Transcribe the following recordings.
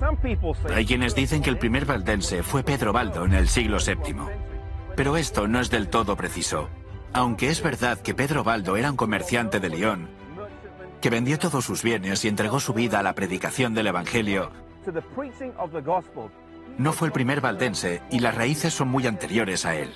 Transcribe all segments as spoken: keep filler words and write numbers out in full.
Hay quienes dicen que el primer valdense fue Pedro Baldo en el siglo séptimo. Pero esto no es del todo preciso. Aunque es verdad que Pedro Baldo era un comerciante de León, que vendió todos sus bienes y entregó su vida a la predicación del Evangelio, no fue el primer valdense y las raíces son muy anteriores a él.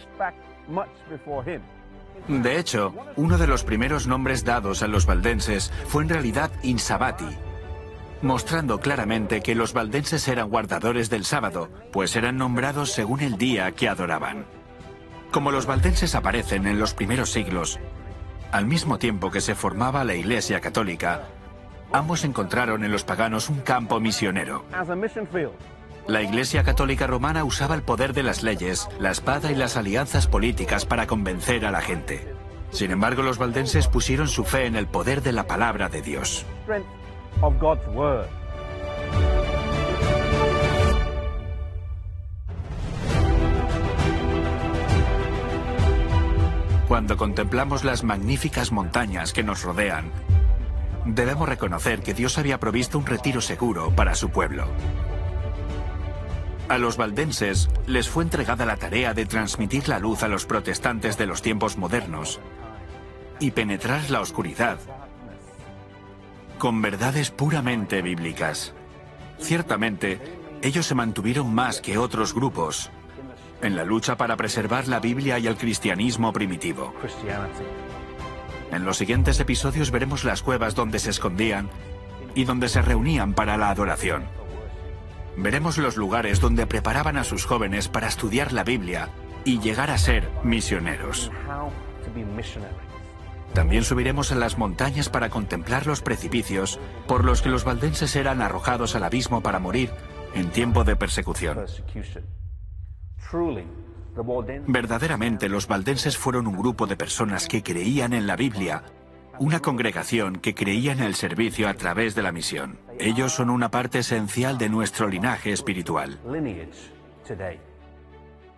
De hecho, uno de los primeros nombres dados a los valdenses fue en realidad Insabati, mostrando claramente que los valdenses eran guardadores del sábado, pues eran nombrados según el día que adoraban. Como los valdenses aparecen en los primeros siglos, al mismo tiempo que se formaba la Iglesia Católica, ambos encontraron en los paganos un campo misionero. La Iglesia Católica Romana usaba el poder de las leyes, la espada y las alianzas políticas para convencer a la gente. Sin embargo, los valdenses pusieron su fe en el poder de la palabra de Dios. Cuando contemplamos las magníficas montañas que nos rodean, debemos reconocer que Dios había provisto un retiro seguro para su pueblo. A los valdenses les fue entregada la tarea de transmitir la luz a los protestantes de los tiempos modernos y penetrar la oscuridad con verdades puramente bíblicas. Ciertamente, ellos se mantuvieron más que otros grupos en la lucha para preservar la Biblia y el cristianismo primitivo. En los siguientes episodios veremos las cuevas donde se escondían y donde se reunían para la adoración. Veremos los lugares donde preparaban a sus jóvenes para estudiar la Biblia y llegar a ser misioneros. También subiremos a las montañas para contemplar los precipicios por los que los valdenses eran arrojados al abismo para morir en tiempo de persecución. Verdaderamente, los valdenses fueron un grupo de personas que creían en la Biblia, una congregación que creía en el servicio a través de la misión. Ellos son una parte esencial de nuestro linaje espiritual.